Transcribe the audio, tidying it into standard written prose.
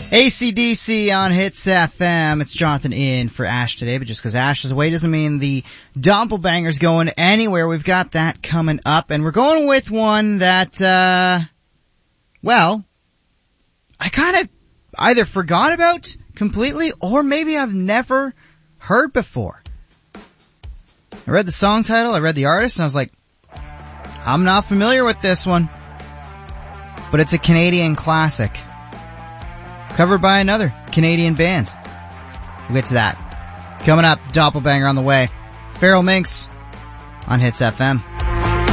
AC/DC on Hits FM. It's Jonathan in for Ash today, but just because Ash is away doesn't mean the Doppelbanger's going anywhere. We've got that coming up, and we're going with one that, well, I kind of either forgot about completely, or maybe I've never heard before. I read the song title, I read the artist, and I was like, I'm not familiar with this one. But it's a Canadian classic, covered by another Canadian band. We'll get to that. Coming up, Doppelbanger on the way. Feral Minx on Hits FM.